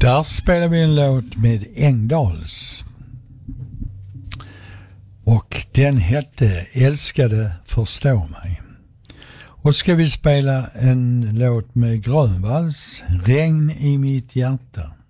Där spelar vi en låt med Engdahls. Och den hette Älskade förstå mig. Och ska vi spela en låt med Grönvalls, Regn i mitt hjärta.